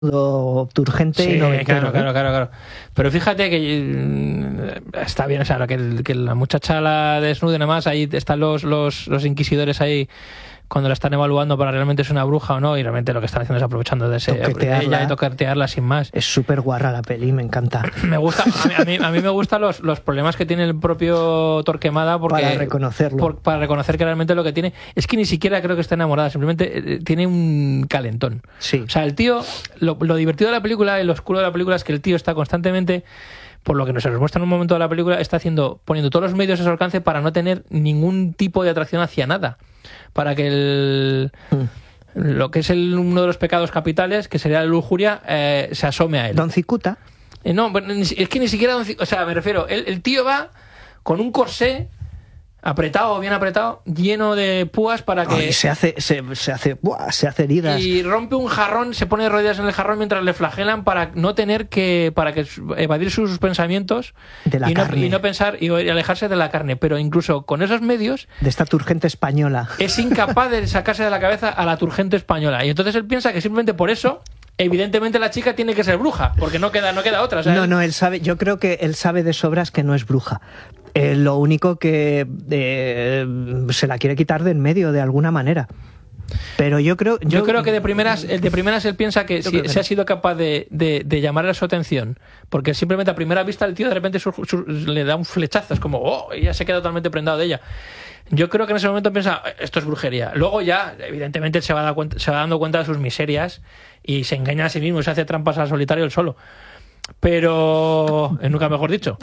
turgente y noventero. Claro. Pero fíjate que está bien, o sea, que la muchacha la desnude nada más, ahí están los inquisidores ahí cuando la están evaluando para realmente es una bruja o no, y realmente lo que están haciendo es aprovechando de ella y toquetearla sin más. Es súper guarra la peli, me encanta. Me gusta, a mí me gustan los problemas que tiene el propio Torquemada porque, para reconocerlo. Para reconocer que realmente lo que tiene es que ni siquiera creo que esté enamorada, simplemente tiene un calentón. Sí. O sea, el tío, lo divertido de la película y lo oscuro de la película es que el tío está constantemente, por lo que se nos muestra en un momento de la película, está poniendo todos los medios a su alcance para no tener ningún tipo de atracción hacia nada. Para que lo que es uno de los pecados capitales, que sería la lujuria, se asome a él. Don Cicuta. No, es que ni siquiera o sea, me refiero, el tío va con un corsé bien apretado, lleno de púas para que... Y se hace heridas. Y rompe un jarrón, se pone de rodillas en el jarrón mientras le flagelan para no tener que... para que evadir sus pensamientos de la carne. Y no pensar y alejarse de la carne. Pero incluso con esos medios... De esta turgente española. Es incapaz de sacarse de la cabeza a la turgente española. Y entonces él piensa que simplemente por eso... Evidentemente la chica tiene que ser bruja, porque no queda otra, ¿sabes? No, él sabe, yo creo que él sabe de sobras que no es bruja. Lo único que se la quiere quitar de en medio de alguna manera. Pero yo creo que de primeras él piensa que se ha sido capaz de llamarle su atención, porque simplemente a primera vista el tío de repente le da un flechazo, es como y ya se queda totalmente prendado de ella. Yo creo que en ese momento piensa, esto es brujería. Luego ya, evidentemente, él se va dando cuenta de sus miserias y se engaña a sí mismo y se hace trampas al solitario él solo. Pero... nunca mejor dicho.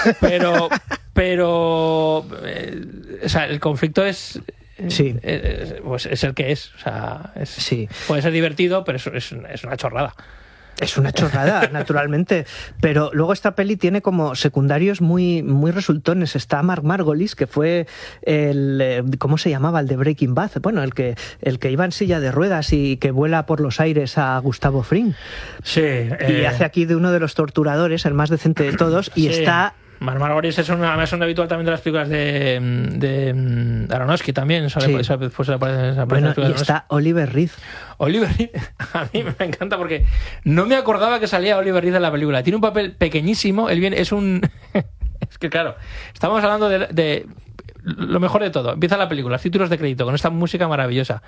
Pero o sea, el conflicto es... Sí. Pues es el que es. O sea, sí. Puede ser divertido, pero es una chorrada. Es una chorrada, naturalmente. Pero luego esta peli tiene como secundarios muy, muy resultones. Está Mark Margolis, que fue el... ¿cómo se llamaba? El de Breaking Bad. Bueno, el que iba en silla de ruedas y que vuela por los aires a Gustavo Fring. Sí. Y hace aquí de uno de los torturadores, el más decente de todos, y está... Mark Margolis es un habitual también de las películas de Aronofsky también. Bueno, y está Oliver Reed. Oliver Reed, a mí me encanta porque no me acordaba que salía Oliver Reed en la película. Tiene un papel pequeñísimo. Él bien es un... es que claro, estamos hablando de lo mejor de todo. Empieza la película, los títulos de crédito, con esta música maravillosa.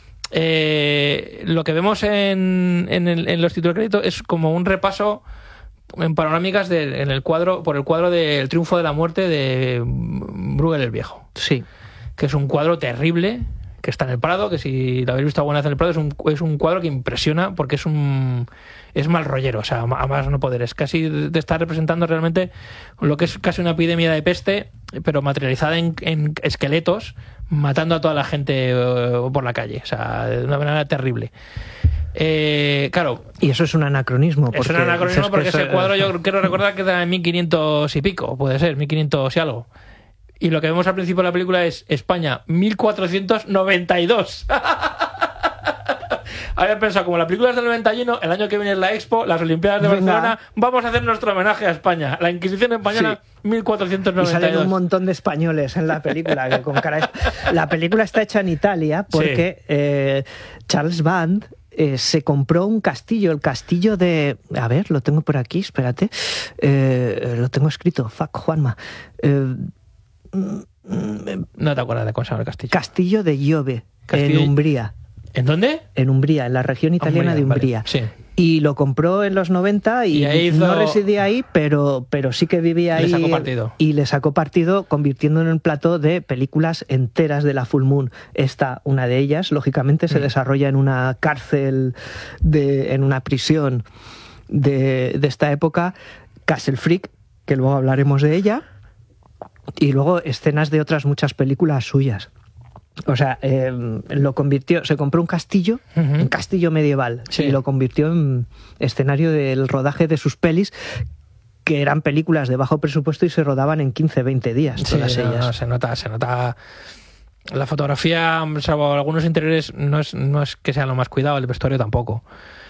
Lo que vemos en los títulos de crédito es como un repaso en panorámicas por el cuadro del Triunfo de la Muerte de Bruegel el Viejo. Sí. Que es un cuadro terrible, que está en el Prado, que si lo habéis visto alguna vez en el Prado, es un cuadro que impresiona porque es mal rollero, o sea, a más no poder. Es casi de estar representando realmente lo que es casi una epidemia de peste, pero materializada en esqueletos, matando a toda la gente por la calle, o sea, de una manera terrible. Claro. Y eso es un anacronismo. Es un anacronismo porque ese cuadro yo quiero recordar que da en 1500 y pico, puede ser, 1500 y algo. Y lo que vemos al principio de la película es España, 1492. Había pensado, como la película es del 91, el año que viene es la Expo, las Olimpiadas de Barcelona, vamos a hacer nuestro homenaje a España. La Inquisición española, sí. 1492. Y salen un montón de españoles en la película. Que con cara... La película está hecha en Italia porque Charles Band se compró un castillo, el castillo de... A ver, lo tengo por aquí, espérate. Lo tengo escrito, Juanma. No te acuerdas de cómo se llama el castillo. Castillo de Giove, en Umbría. ¿En dónde? En Umbría, en la región italiana de Umbría. Vale, sí. Y lo compró en los 90 y no residía ahí, pero sí que vivía ahí. Le sacó partido. Y le sacó partido convirtiéndolo en plató de películas enteras de la Full Moon. Esta, una de ellas, lógicamente, se desarrolla en una cárcel, en una prisión de esta época, Castle Freak, que luego hablaremos de ella, y luego escenas de otras muchas películas suyas. O sea, se compró un castillo, un castillo medieval, y lo convirtió en escenario del rodaje de sus pelis, que eran películas de bajo presupuesto y se rodaban en 15-20 días, todas ellas. No, se nota. La fotografía, salvo algunos interiores, no es que sea lo más cuidado, el vestuario tampoco.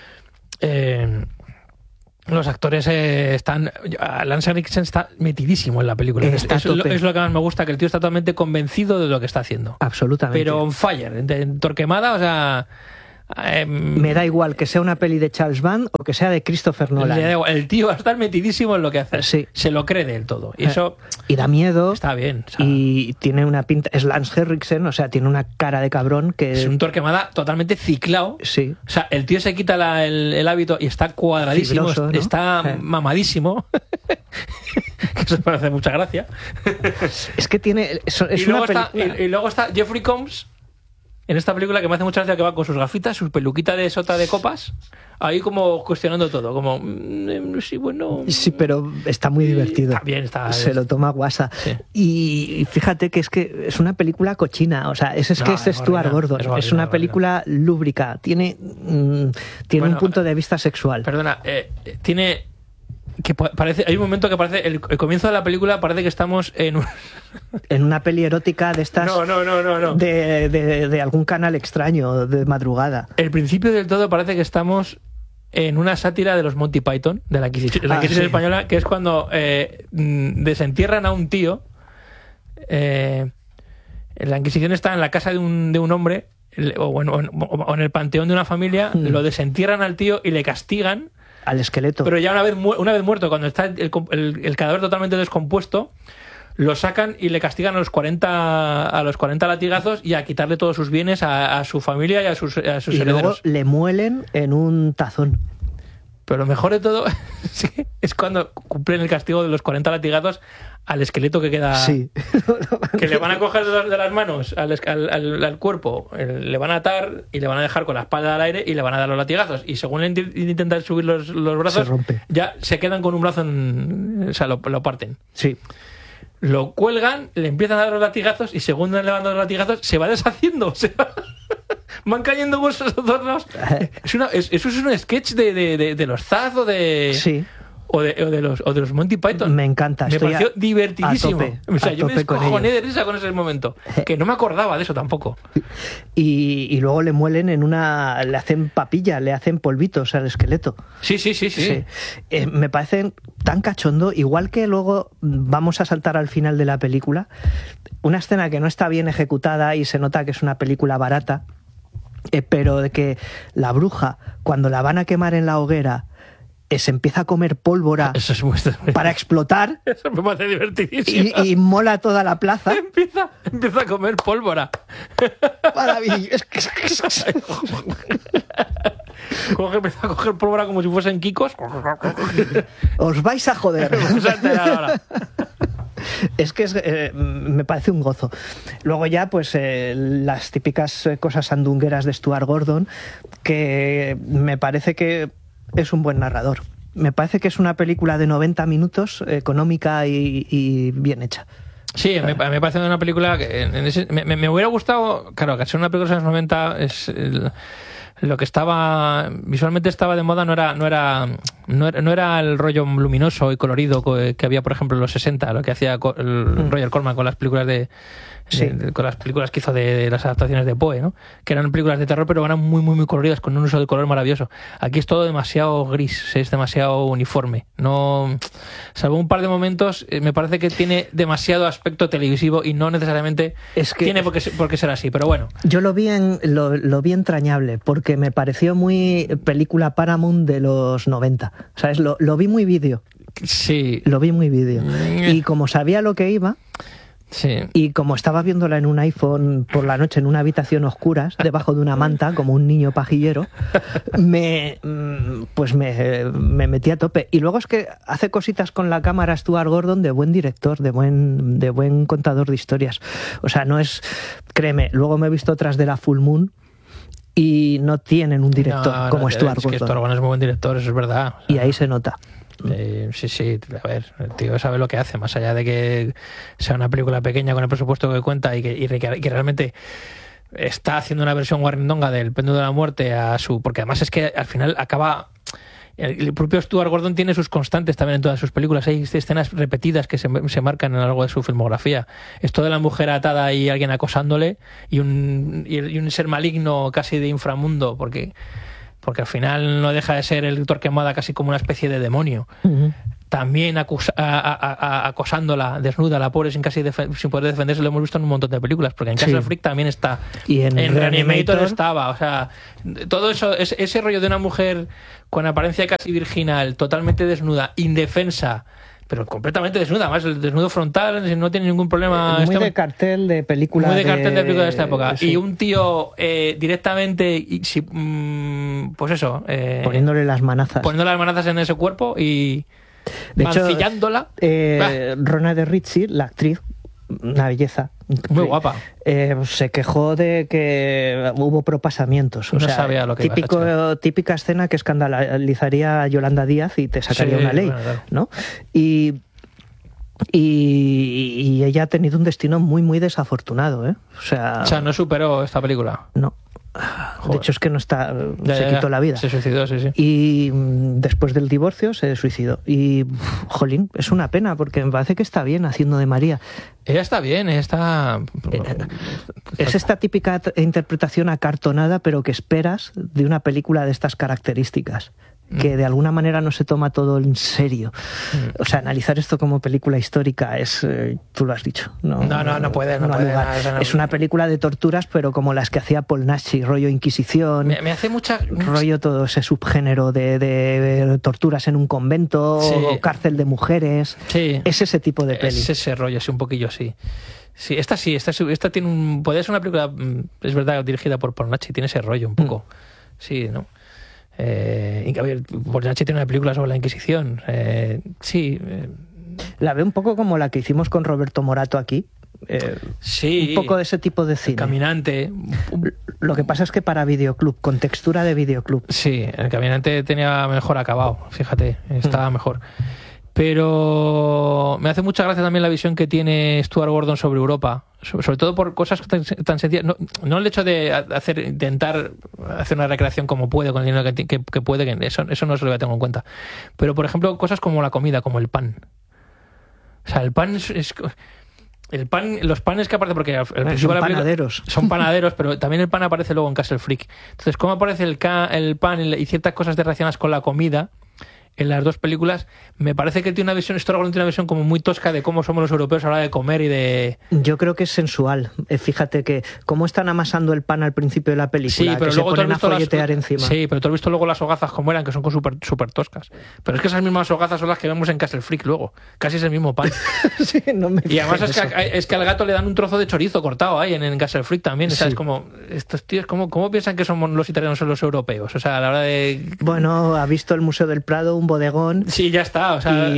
Los actores están... Lance Henriksen está metidísimo en la película. Es lo que más me gusta, que el tío está totalmente convencido de lo que está haciendo. Absolutamente. Pero on fire, en Torquemada, o sea... Me da igual que sea una peli de Charles Band o que sea de Christopher Nolan. El tío va a estar metidísimo en lo que hace. Sí. Se lo cree del todo. Y eso... Y da miedo. Está bien. Y tiene una pinta... Es Lance Henriksen, o sea, tiene una cara de cabrón que... Es un Torquemada totalmente ciclado. Sí. O sea, el tío se quita el hábito y está cuadradísimo, Fibroso, ¿no? está mamadísimo. Eso me hace mucha gracia. Es que tiene... Y luego está Jeffrey Combs en esta película, que me hace mucha gracia, que va con sus gafitas, su peluquita de sota de copas, ahí como cuestionando todo, como sí, bueno... Sí, pero está muy divertido. Está bien, se lo toma guasa. Sí. Y fíjate que es una película cochina, o sea, es Stuart Gordon. Es una película lúbrica, tiene un punto de vista sexual. Perdona, tiene... que parece, hay un momento que parece el comienzo de la película parece que estamos en una peli erótica de estas no. De algún canal extraño de madrugada. El principio del todo parece que estamos en una sátira de los Monty Python, de la Inquisición española, que es cuando desentierran a un tío. La Inquisición está en la casa de un hombre o en el panteón de una familia, lo desentierran al tío y le castigan al esqueleto. Pero ya una vez muerto, cuando está el cadáver totalmente descompuesto, lo sacan y le castigan a los 40 latigazos y a quitarle todos sus bienes a su familia y a sus herederos. Y luego le muelen en un tazón. Pero lo mejor de todo es cuando cumplen el castigo de los 40 latigazos al esqueleto que queda. Sí. Que le van a coger de las manos al cuerpo, le van a atar y le van a dejar con la espalda al aire y le van a dar los latigazos. Y según le intentan subir los brazos, se rompe. Ya se quedan con un brazo o sea, lo parten. Sí. Lo cuelgan, le empiezan a dar los latigazos y según le van dando los latigazos se va deshaciendo. Van cayendo huesos a todos lados. Eso es un sketch de los Zaz o de... Sí. O de los Monty Python. Me encanta. Me pareció divertidísimo. O sea, yo me descojoné de risa con ese momento. Que no me acordaba de eso tampoco. Y luego le muelen le hacen papilla, le hacen polvitos al esqueleto. Sí. Me parecen tan cachondo, igual que luego vamos a saltar al final de la película. Una escena que no está bien ejecutada y se nota que es una película barata, pero de que la bruja, cuando la van a quemar en la hoguera, se empieza a comer pólvora para explotar. Eso me parece divertidísimo. Y mola toda la plaza. Empieza a comer pólvora. Maravilloso. Empieza a coger pólvora como si fuesen kikos. Os vais a joder. Es que me parece un gozo. Luego ya, pues las típicas cosas sandungueras de Stuart Gordon, que me parece que es un buen narrador. Me parece que es una película de 90 minutos, económica y bien hecha. Sí, me parece una película que me hubiera gustado, claro, que ser una película de los 90 es lo que visualmente estaba de moda, no era el rollo luminoso y colorido que había, por ejemplo, en los 60, lo que hacía Roger Corman con las películas con las películas que hizo de las adaptaciones de Poe, ¿no? Que eran películas de terror, pero eran muy, muy, muy coloridas, con un uso de color maravilloso. Aquí es todo demasiado gris, es demasiado uniforme. No, salvo un par de momentos, me parece que tiene demasiado aspecto televisivo y no necesariamente tiene por qué ser así, pero bueno. Yo lo vi entrañable, porque me pareció muy película Paramount de los 90. ¿Sabes? Lo vi muy vídeo. Sí. Lo vi muy vídeo. Y como sabía lo que iba... Sí. Y como estaba viéndola en un iPhone por la noche en una habitación oscura, debajo de una manta, como un niño pajillero, me metí a tope. Y luego es que hace cositas con la cámara Stuart Gordon de buen director, de buen contador de historias. O sea, no es... Créeme, luego me he visto otras de la Full Moon y no tienen un director como Stuart Gordon. Es que Stuart Gordon es muy buen director, eso es verdad. O sea, y ahí se nota. Sí, a ver, el tío sabe lo que hace, más allá de que sea una película pequeña con el presupuesto que cuenta y que realmente está haciendo una versión guarrindonga del Péndulo de la Muerte porque además es que al final acaba... El propio Stuart Gordon tiene sus constantes también en todas sus películas. Hay escenas repetidas que se marcan en algo de su filmografía. Esto de la mujer atada y alguien acosándole y un ser maligno casi de inframundo, porque al final no deja de ser el Torquemada casi como una especie de demonio. Uh-huh. también acosándola desnuda, la pobre sin poder defenderse. Lo hemos visto en un montón de películas, porque en Castle Freak también está, y en Reanimator estaba, o sea, todo eso, ese rollo de una mujer con apariencia casi virginal, totalmente desnuda, indefensa, pero completamente desnuda, además el desnudo frontal, no tiene ningún problema. Muy de cartel de película. Muy de cartel de película de esta época. Sí. Y un tío directamente, pues eso, poniéndole las manazas. Poniendo las manazas en ese cuerpo y mancillándola. Rona de Ritchie, la actriz, una belleza. Muy guapa. Se quejó de que hubo propasamientos. No sabía lo que típica escena que escandalizaría a Yolanda Díaz y te sacaría una ley, claro. ¿No? Y ella ha tenido un destino muy, muy desafortunado, ¿eh? O sea, no superó esta película. No. Joder. De hecho es que no está, se quitó la vida. Se suicidó, sí. Y después del divorcio se suicidó. Y, jolín, es una pena porque me parece que está bien haciendo de María. Ella está bien, es esta típica interpretación acartonada, pero que esperas de una película de estas características. Que de alguna manera no se toma todo en serio. O sea, analizar esto como película histórica es, tú lo has dicho. No puede. Es una película de torturas, pero como las que hacía Paul Naschy, rollo Inquisición. Me hace mucha... Rollo todo ese subgénero de torturas en un convento, o cárcel de mujeres. Sí. Es ese tipo de peli. Es ese rollo, sí, un poquillo, sí. Sí, esta tiene podría ser una película, es verdad, dirigida por Paul Naschy, tiene ese rollo un poco. Sí, ¿no? Paul Naschy tiene una película sobre la Inquisición. La veo un poco como la que hicimos con Roberto Morato aquí. Sí. Un poco de ese tipo de cine. El Caminante. Lo que pasa es que para videoclub, con textura de videoclub. Sí, El Caminante tenía mejor acabado, fíjate, estaba mejor. Pero me hace mucha gracia también la visión que tiene Stuart Gordon sobre Europa, sobre todo por cosas tan sencillas. No el hecho de intentar hacer una recreación como puede, con el dinero que puede, que eso no se lo tengo en cuenta. Pero, por ejemplo, cosas como la comida, como el pan. O sea, el pan los panes que aparecen, porque al principio son panaderos. Son panaderos, pero también el pan aparece luego en Castle Freak. Entonces, ¿cómo aparece el pan y ciertas cosas relacionadas con la comida en las dos películas? Me parece que tiene una visión, tiene una visión como muy tosca de cómo somos los europeos a la hora de comer y de... Yo creo que es sensual. Fíjate que cómo están amasando el pan al principio de la película, sí, pero que luego se ponen a folletear encima. Sí, pero tú has visto luego las hogazas como eran, que son súper toscas. Pero es que esas mismas hogazas son las que vemos en Castle Freak luego. Casi es el mismo pan. Sí, no me y además es que al gato le dan un trozo de chorizo cortado ahí en Castle Freak también. O sea, sí. Es como, estos tíos, ¿cómo piensan que somos los italianos o los europeos? O sea, a la hora de... Bueno, ha visto el Museo del Prado, un bodegón... Sí, ya está, o sea...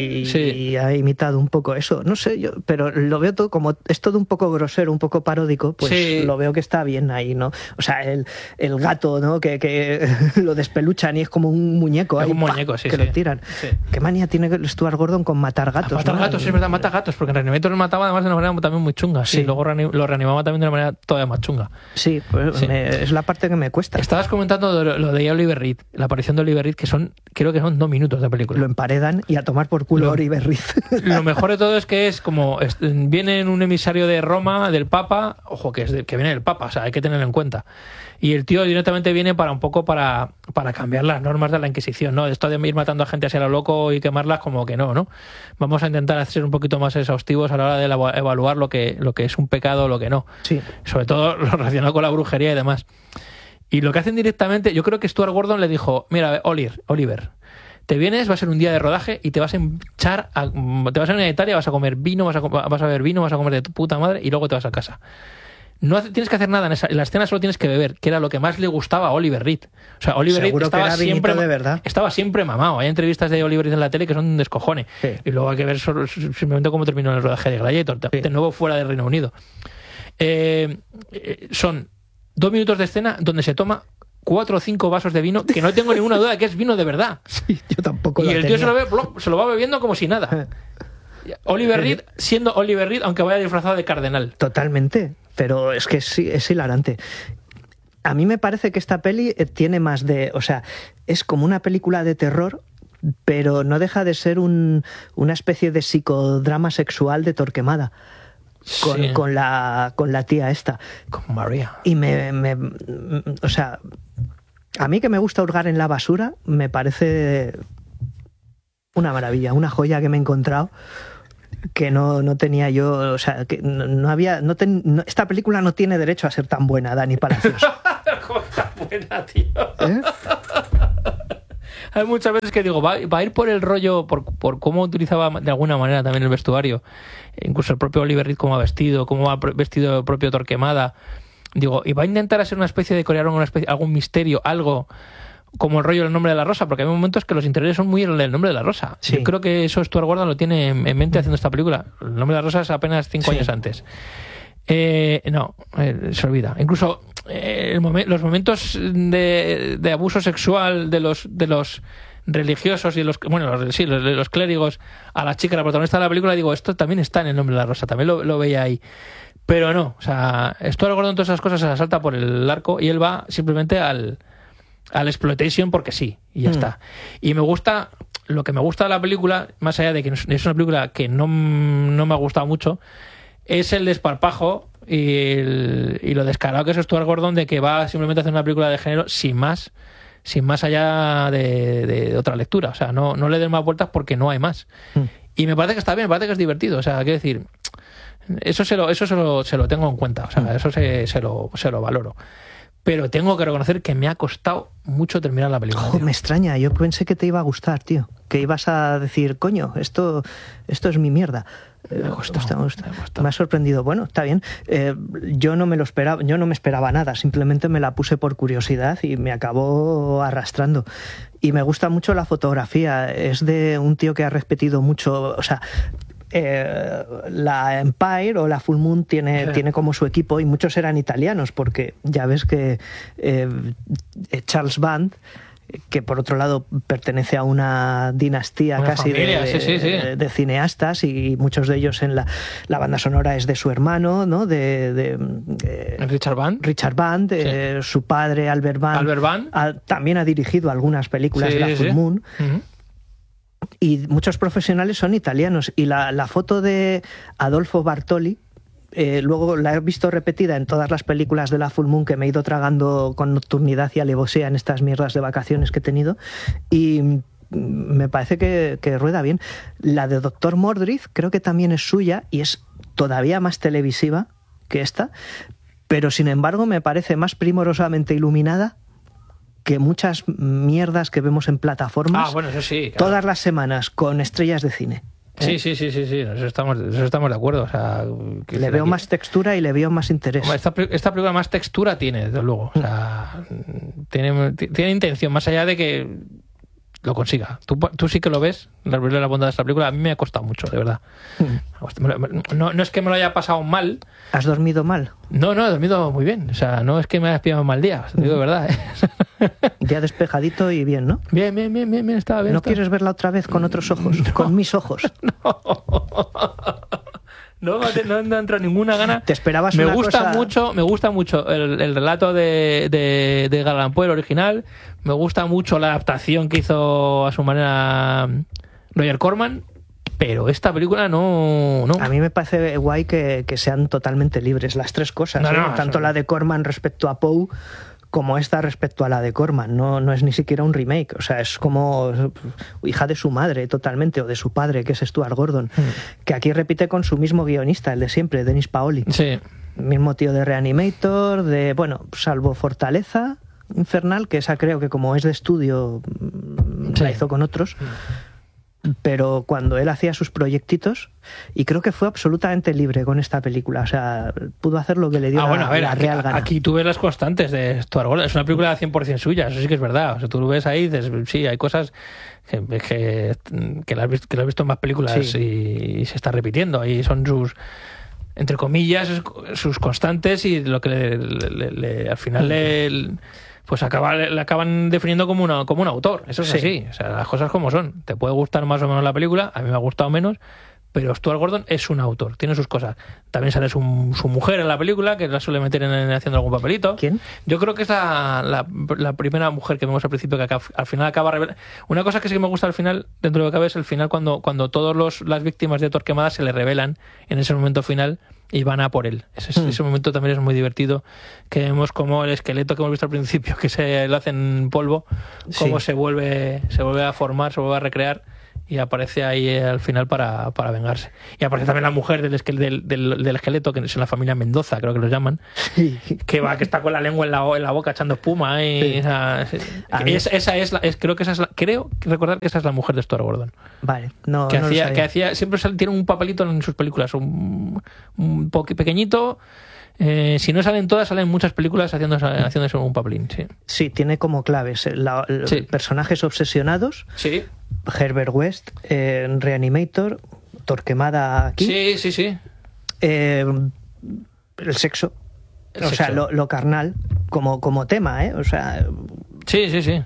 Y ha imitado un poco eso, no sé, pero lo veo todo como, es todo un poco grosero, un poco paródico, pues sí. Lo veo que está bien ahí, ¿no? O sea, el gato, ¿no? Que lo despeluchan y es como un muñeco ahí, un muñeco, sí, que lo tiran. Sí. ¿Qué manía tiene Stuart Gordon con matar gatos? Matar gatos, es verdad, mata gatos, porque en Reanimator los mataba además de una manera también muy chunga, sí, luego lo reanimaba también de una manera todavía más chunga. Sí, pues sí. Es la parte que me cuesta. Estabas comentando lo de Oliver Reed, la aparición de Oliver Reed, creo que son 2 minutos de película. Lo emparedan y a tomar por culo Oliver Reed. Lo mejor de todo es que es como viene un emisario de Roma, del Papa, ojo, que viene del Papa, o sea, hay que tenerlo en cuenta. Y el tío directamente viene para cambiar las normas de la Inquisición, ¿no? Esto de ir matando a gente hacia lo loco y quemarlas, como que no. Vamos a intentar ser un poquito más exhaustivos a la hora de evaluar lo que es un pecado o lo que no. Sí. Sobre todo lo relacionado con la brujería y demás. Y lo que hacen directamente, yo creo que Stuart Gordon le dijo, mira, Oliver, te vienes, va a ser un día de rodaje y te vas a hinchar, te vas a ir a Italia, vas a comer vino, vas a beber vino, vas a comer de tu puta madre y luego te vas a casa. No tienes que hacer nada en la escena, solo tienes que beber, que era lo que más le gustaba a Oliver Reed. O sea, Oliver Reed estaba siempre mamado. Hay entrevistas de Oliver Reed en la tele que son un descojone. Sí. Y luego hay que ver simplemente cómo terminó el rodaje de Gladiator, de nuevo fuera del Reino Unido. Son 2 minutos de escena donde se toma 4 o 5 vasos de vino, que no tengo ninguna duda de que es vino de verdad. Sí, yo tampoco. Y el tío se lo va bebiendo como si nada. Oliver Reed siendo Oliver Reed, aunque vaya disfrazado de cardenal. Totalmente, pero es que sí, es hilarante. A mí me parece que esta peli tiene más de... O sea, es como una película de terror, pero no deja de ser una especie de psicodrama sexual de Torquemada. Con la tía esta. Con María. Y o sea, a mí que me gusta hurgar en la basura, me parece una maravilla, una joya que me he encontrado que no tenía yo, o sea, que no había, esta película no tiene derecho a ser tan buena, Dani Palacios. ¿Cómo está buena, tío? Hay muchas veces que digo, va a ir por el rollo, por cómo utilizaba de alguna manera también el vestuario, incluso el propio Oliver Reed cómo ha vestido, cómo ha vestido el propio Torquemada. Digo, y va a intentar hacer una especie de corear algún misterio, algo como el rollo del Nombre de la Rosa, porque hay momentos que los interiores son muy el Nombre de la Rosa. Sí. Yo creo que eso Stuart Gordon lo tiene en mente haciendo esta película. El Nombre de la Rosa es apenas 5 años antes. Se olvida. Incluso los momentos de abuso sexual de los religiosos y los clérigos a la chica, la protagonista de la película, digo, esto también está en el Nombre de la Rosa, también lo veía ahí. Pero no, o sea, Stuart Gordon todas esas cosas se las salta por el arco y él va simplemente al exploitation porque sí, y ya está. Y lo que me gusta de la película, más allá de que es una película que no me ha gustado mucho, es el desparpajo y lo descarado que es Stuart Gordon de que va simplemente a hacer una película de género sin más allá de otra lectura. O sea, no le den más vueltas porque no hay más. Y me parece que está bien, me parece que es divertido. O sea, quiero decir, eso se lo tengo en cuenta. O sea, eso se lo valoro. Pero tengo que reconocer que me ha costado mucho terminar la película. Me extraña, yo pensé que te iba a gustar, tío. Que ibas a decir, coño, esto es mi mierda. Me ha sorprendido. Bueno, está bien. Yo no me esperaba nada. Simplemente me la puse por curiosidad y me acabó arrastrando. Y me gusta mucho la fotografía. Es de un tío que ha repetido mucho, o sea, la Empire o la Full Moon tiene como su equipo, y muchos eran italianos, porque ya ves que Charles Band, que por otro lado pertenece a una dinastía casi de cineastas, y muchos de ellos en la banda sonora es de su hermano, ¿no? de Richard Band, su padre Albert Band también ha dirigido algunas películas de la Full Moon. Uh-huh. Y muchos profesionales son italianos, y la foto de Adolfo Bartoli luego la he visto repetida en todas las películas de la Full Moon que me he ido tragando con nocturnidad y alevosía en estas mierdas de vacaciones que he tenido, y me parece que rueda bien. La de Dr. Mordrid creo que también es suya y es todavía más televisiva que esta, pero sin embargo me parece más primorosamente iluminada que muchas mierdas que vemos en plataformas eso sí, claro, todas las semanas con estrellas de cine. Sí, eso estamos de acuerdo. O sea, le veo más textura y le veo más interés. Esta película más textura tiene, desde luego. O sea, tiene intención, más allá de que lo consiga. Tú sí que lo ves, la bondad de esta película. A mí me ha costado mucho, de verdad. No es que me lo haya pasado mal. ¿Has dormido mal? No, he dormido muy bien. O sea, no es que me hayas pillado un mal día, te digo de verdad. Día despejadito y bien, ¿no? Bien, estaba bien. ¿No quieres verla otra vez con otros ojos? No. Con mis ojos. No me entra ninguna gana. ¿Te esperabas me gusta mucho el relato de Galán Poe, el original. Me gusta mucho la adaptación que hizo a su manera Roger Corman. Pero esta película no. A mí me parece guay que sean totalmente libres las tres cosas. Tanto la de Corman respecto a Poe como esta respecto a la de Corman. No es ni siquiera un remake. O sea, es como hija de su madre totalmente, o de su padre, que es Stuart Gordon, que aquí repite con su mismo guionista, el de siempre, Denis Paoli. Sí. Mismo tío de Reanimator, salvo Fortaleza Infernal, que esa creo que como es de estudio la hizo con otros. Pero cuando él hacía sus proyectitos, y creo que fue absolutamente libre con esta película, o sea, pudo hacer lo que le dio la real gana. Aquí tú ves las constantes de Stuart Gordon, es una película 100% suya, eso sí que es verdad. O sea, tú lo ves ahí y dices, sí, hay cosas que la has visto en más películas, y se está repitiendo, y son sus, entre comillas, sus constantes, y lo que al final pues le acaban definiendo como un autor. Eso es así. O sea, las cosas como son. Te puede gustar más o menos la película, a mí me ha gustado menos, pero Stuart Gordon es un autor, tiene sus cosas. También sale su mujer en la película, que la suele meter haciendo algún papelito. ¿Quién? Yo creo que es la primera mujer que vemos al principio, que al final acaba revelando. Una cosa que sí que me gusta al final, dentro de lo que cabe, es el final, cuando todas las víctimas de Torquemada se le revelan en ese momento final y van a por él. Ese momento también es muy divertido, que vemos como el esqueleto que hemos visto al principio, que se lo hacen polvo, cómo se vuelve a formar, se vuelve a recrear, y aparece ahí al final para vengarse. Y aparece también la mujer del esqueleto, que es en la familia Mendoza, creo que lo llaman, que está con la lengua en la boca echando espuma. Y creo recordar que esa es la mujer de Stuart Gordon. Vale, que hacía siempre tiene un papelito en sus películas, un pequeñito. Si no salen todas, salen muchas películas haciéndose un papelín. Sí, tiene como claves personajes obsesionados. Sí. Herbert West, Reanimator, Torquemada aquí. Sí. El sexo. Sea, lo carnal como tema, ¿eh? O sea... Sí.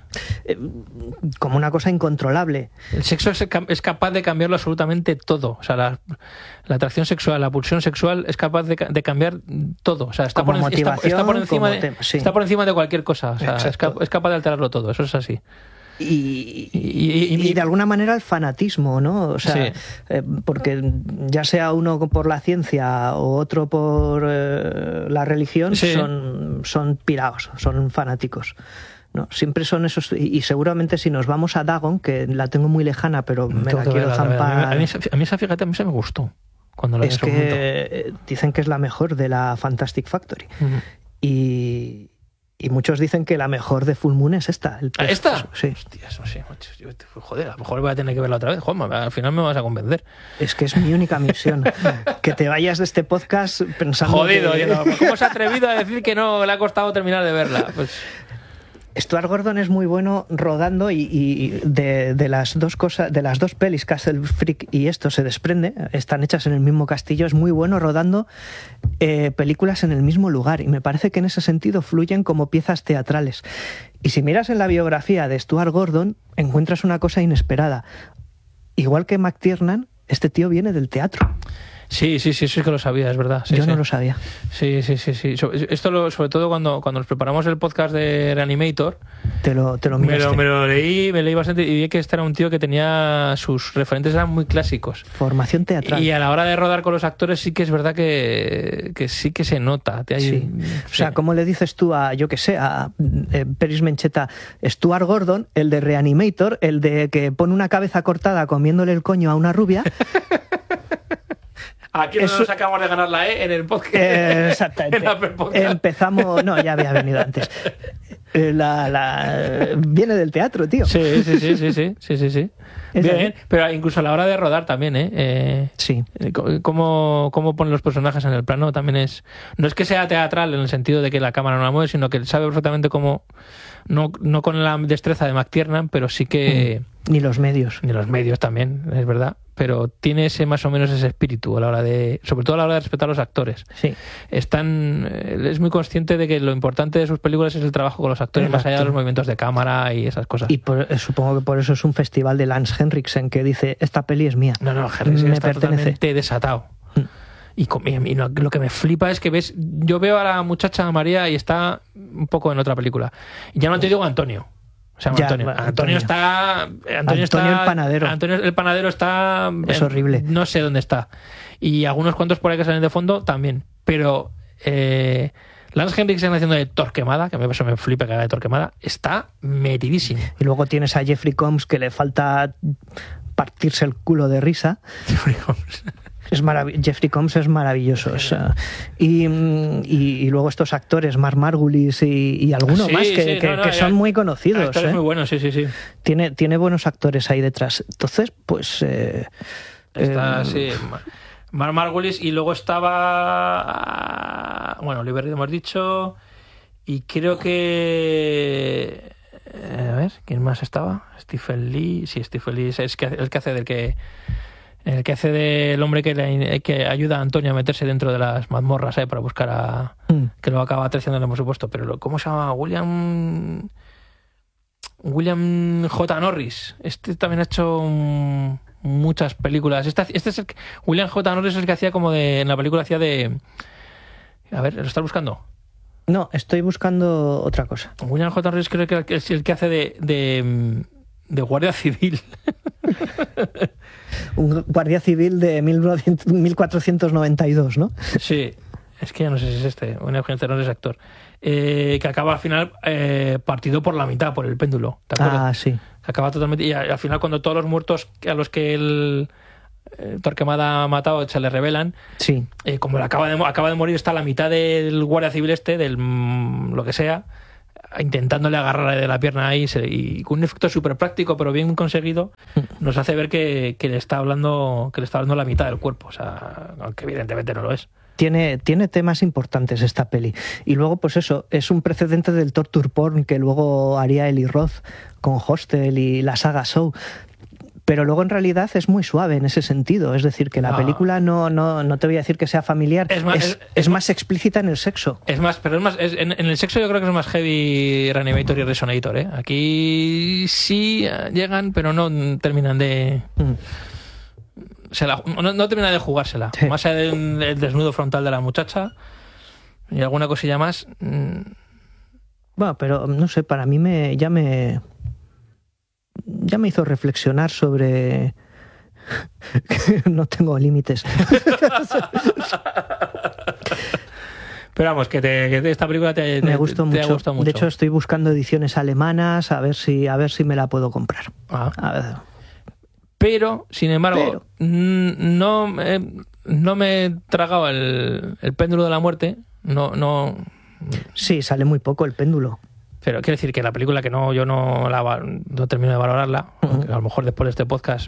Como una cosa incontrolable. El sexo es capaz de cambiarlo absolutamente todo. O sea, la atracción sexual, la pulsión sexual es capaz de cambiar todo. O sea, está por encima de cualquier cosa. O sea, es capaz de alterarlo todo. Eso es así. Y de alguna manera el fanatismo, ¿no? O sea, porque ya sea uno por la ciencia o otro por la religión, son pirados, son fanáticos. No, siempre son esos, y seguramente si nos vamos a Dagon, que la tengo muy lejana, pero me la quiero zampar. A mí se me gustó cuando la vi. Es que dicen que es la mejor de la Fantastic Factory. Uh-huh. Y muchos dicen que la mejor de Full Moon es esta. ¿Esta? Sí. Hostia, eso sí, macho. Joder, a lo mejor voy a tener que verla otra vez. Juanma, al final me vas a convencer. Es que es mi única misión. Que te vayas de este podcast pensando jodido, ¿cómo se ha atrevido a decir que no le ha costado terminar de verla? Pues... Stuart Gordon es muy bueno rodando y de las dos cosas, de las dos pelis, Castle Freak y esto se desprende, están hechas en el mismo castillo, es muy bueno rodando películas en el mismo lugar y me parece que en ese sentido fluyen como piezas teatrales. Y si miras en la biografía de Stuart Gordon, encuentras una cosa inesperada. Igual que McTiernan, este tío viene del teatro. Sí, eso es que lo sabía, es verdad. Yo no lo sabía. Sí. Esto sobre todo cuando nos preparamos el podcast de Reanimator, te lo miraste. Me lo leí bastante y vi que este era un tío que tenía sus referentes eran muy clásicos. Formación teatral. Y a la hora de rodar con los actores sí que es verdad que sí que se nota. Sí. O sea, ¿cómo le dices tú a Peris Mencheta, Stuart Gordon, el de Reanimator, el de que pone una cabeza cortada comiéndole el coño a una rubia? Aquí nos acabamos de ganar la E en el podcast. Exactamente. En Apple Podcast. Empezamos... No, ya había venido antes. Viene del teatro, tío. Sí. Bien, pero incluso a la hora de rodar también, ¿eh? Sí. Cómo ponen los personajes en el plano también es... No es que sea teatral en el sentido de que la cámara no la mueve, sino que sabe perfectamente cómo... No con la destreza de McTiernan, pero sí que... Ni los medios. Ni los medios también, es verdad. Pero tiene más o menos ese espíritu a la hora de... Sobre todo a la hora de respetar a los actores. Sí. Es muy consciente de que lo importante de sus películas es el trabajo con los actores, más allá de los movimientos de cámara y esas cosas. Y supongo que por eso es un festival de Lance Henriksen que dice, esta peli es mía. No, Henriksen está totalmente desatado. Y lo que me flipa es que yo veo a la muchacha María y está un poco en otra película. Y ya no te digo Antonio. O sea, Antonio está... Antonio el panadero. Antonio el panadero está... Es horrible. No sé dónde está. Y algunos cuantos por ahí que salen de fondo también. Pero Lance Henriksen haciendo de Torquemada, que a mí eso me flipa que haga de Torquemada, está metidísimo. Y luego tienes a Jeffrey Combs que le falta partirse el culo de risa. Jeffrey Combs. Jeffrey Combs es maravilloso. O sea, y luego estos actores, Mark Margulis y alguno más que son muy conocidos. Actores muy buenos, sí. Tiene buenos actores ahí detrás. Entonces, pues... sí. Mark Margulis y luego estaba... Oliver hemos dicho... Y creo que... A ver, ¿quién más estaba? Stephen Lee. Sí, Stephen Lee es el que hace el que hace del hombre que ayuda a Antonio a meterse dentro de las mazmorras para buscar que lo acaba traicionando, por supuesto. Pero ¿cómo se llama? William J. Norris. Este también ha hecho muchas películas. William J. Norris es el que hacía en la película hacía de... A ver, ¿lo estás buscando? No, estoy buscando otra cosa. William J. Norris creo que es el que hace de guardia civil. Un guardia civil de 1492, ¿no? Sí. es que ya no sé si es este, un Eugenio Cerdán es actor, que acaba al final partido por la mitad por el péndulo, ¿te acuerdas? Sí. Acaba totalmente, y al final cuando todos los muertos a los que el Torquemada ha matado se le revelan, sí. Como acaba de morir, está la mitad del guardia civil del lo que sea, intentándole agarrar de la pierna ahí, y con un efecto súper práctico pero bien conseguido, nos hace ver que le está hablando la mitad del cuerpo, o sea, aunque evidentemente no lo es. Tiene temas importantes esta peli. Y luego, pues eso, es un precedente del torture porn que luego haría Eli Roth con Hostel y la saga Saw. Pero luego en realidad es muy suave en ese sentido. Es decir, que la película no te voy a decir que sea familiar. Es más explícita en el sexo. En el sexo yo creo que es más heavy Reanimator y Resonator, ¿eh? Aquí sí llegan, pero no terminan de... No termina de jugársela. Sí. Más allá del desnudo frontal de la muchacha y alguna cosilla más. Bueno, pero no sé, para mí ya me hizo reflexionar sobre que no tengo límites. Pero vamos, que esta película me gustó mucho. Ha gustado mucho. De hecho, estoy buscando ediciones alemanas a ver si me la puedo comprar. A ver. Pero, sin embargo, no me he tragado el péndulo de la muerte. No. Sí, sale muy poco el péndulo. Pero quiero decir que la película yo no termino de valorarla, a lo mejor después de este podcast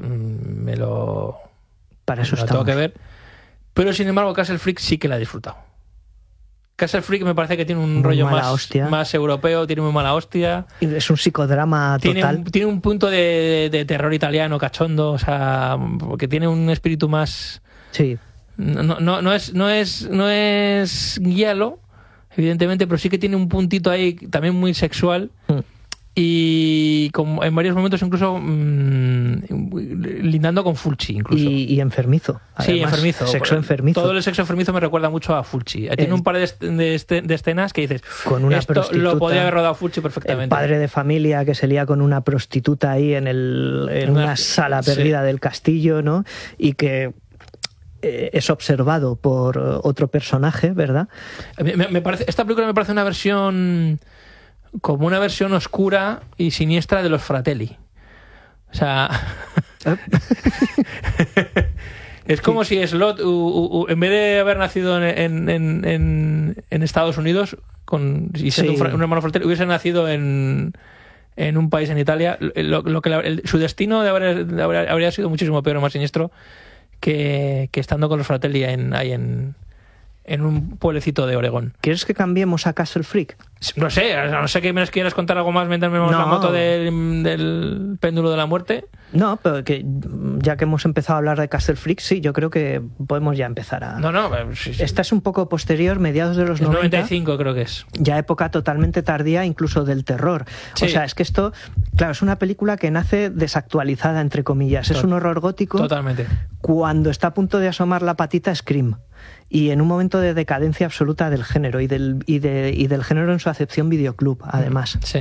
para eso tengo que ver. Pero sin embargo, Castle Freak sí que la he disfrutado. Castle Freak me parece que tiene un rollo más europeo, tiene muy mala hostia. Es un psicodrama total. Tiene un punto de terror italiano cachondo, o sea, porque tiene un espíritu más... Sí. No es guialo, evidentemente, pero sí que tiene un puntito ahí también muy sexual. Y en varios momentos incluso lindando con Fulci incluso. Y enfermizo. Además, sí, enfermizo. Sexo enfermizo. Todo el sexo enfermizo me recuerda mucho a Fulci. Tiene un par de escenas que dices, con una esto prostituta, lo podía haber rodado Fulci perfectamente. El padre de familia que se lía con una prostituta ahí en una sala perdida del castillo, ¿no? Y que es observado por otro personaje, ¿verdad? Esta película me parece una versión... como una versión oscura y siniestra de los Fratelli. O sea... es como si Slot, en vez de haber nacido en Estados Unidos y siendo un hermano Fratelli, hubiese nacido en un país en Italia, su destino habría sido muchísimo peor o más siniestro que estando con los Fratelli ahí en un pueblecito de Oregón. ¿Quieres que cambiemos a Castle Freak? No sé que me quieras contar algo más mientras me vamos la moto del péndulo de la muerte. No, pero que ya que hemos empezado a hablar de Castle Freak, sí, yo creo que podemos ya empezar a... Sí. Esta es un poco posterior, mediados de los 90. 95 creo que es. Ya época totalmente tardía, incluso del terror. Sí. O sea, es que esto, claro, es una película que nace desactualizada, entre comillas. Es un horror gótico. Totalmente. Cuando está a punto de asomar la patita Scream. Y en un momento de decadencia absoluta del género y del género en su acepción videoclub, además. Sí.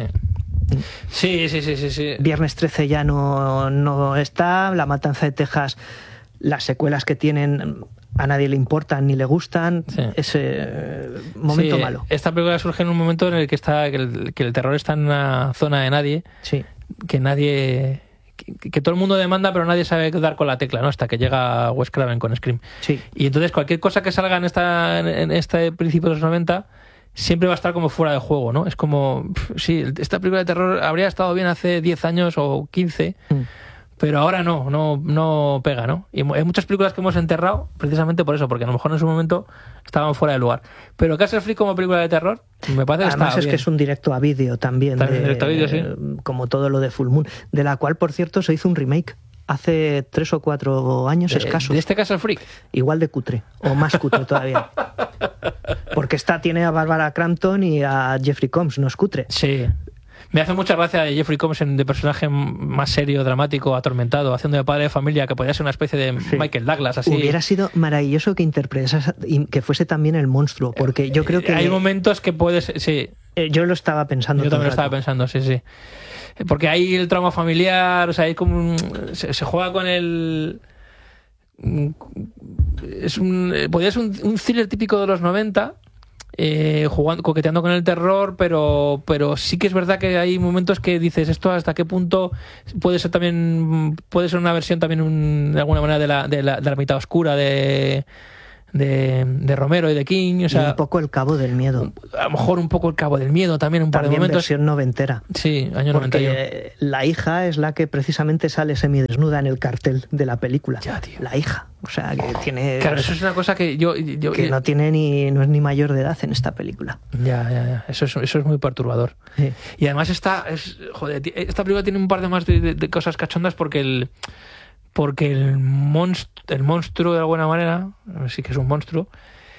Sí. Viernes 13 ya no está. La Matanza de Texas, las secuelas que tienen a nadie le importan ni le gustan. Sí. Ese momento malo. Esta película surge en un momento en el que el terror está en una zona de nadie. Sí. Que nadie... Que todo el mundo demanda, pero nadie sabe dar con la tecla, ¿no? Hasta que llega Wes Craven con Scream. Sí. Y entonces cualquier cosa que salga en este principio de los 90 siempre va a estar como fuera de juego, ¿no? Es como, sí, esta película de terror habría estado bien hace 10 años o 15, pero ahora no pega, ¿no? Y hay muchas películas que hemos enterrado precisamente por eso, porque a lo mejor en su momento estaban fuera de lugar. Pero Castle Freak como película de terror, me parece que además está es bien. Que es un directo a vídeo también. Directo a vídeo, sí. Como todo lo de Full Moon, de la cual, por cierto, se hizo un remake hace 3 o 4 años escasos. ¿De este Castle Freak? Igual de cutre, o más cutre todavía. Porque esta tiene a Barbara Crampton y a Jeffrey Combs, no es cutre. Sí. Me hace mucha gracia de Jeffrey Combs de personaje más serio, dramático, atormentado, haciendo de padre de familia, que podría ser una especie de Michael Douglas, así. Hubiera sido maravilloso que interpretase y que fuese también el monstruo, porque yo creo que... Hay momentos que puedes... Sí. Yo lo estaba pensando. Yo también lo estaba pensando, sí. Porque hay el trauma familiar, o sea, hay como se juega con podría ser un thriller típico de los 90, coqueteando con el terror, pero sí que es verdad que hay momentos que dices, esto hasta qué punto puede ser una versión también de alguna manera de la mitad oscura de Romero y de King, o sea, y un poco el Cabo del Miedo. A lo mejor un poco el Cabo del Miedo también, un par de momentos. Versión noventera. Sí, año 91. Porque la hija es la que precisamente sale semidesnuda en el cartel de la película. Ya, tío. La hija. O sea, que tiene... Claro, eso es una cosa que que no es ni mayor de edad en esta película. Ya. Eso es muy perturbador. Sí. Y además esta película tiene un par de más de cosas cachondas porque el monstruo de alguna manera, sí que es un monstruo,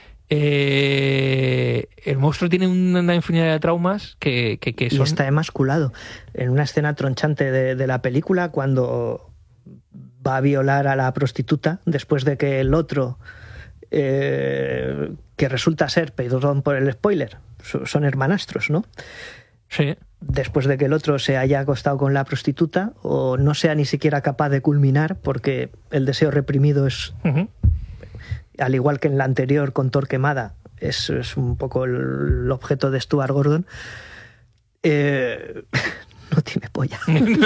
el monstruo tiene una infinidad de traumas que son... Y está emasculado. En una escena tronchante de la película, cuando va a violar a la prostituta, después de que el otro, que resulta ser, perdón por el spoiler, son hermanastros, ¿no? Sí. Después de que el otro se haya acostado con la prostituta o no sea ni siquiera capaz de culminar, porque el deseo reprimido es, al igual que en la anterior con Torquemada, es un poco el objeto de Stuart Gordon, no tiene polla.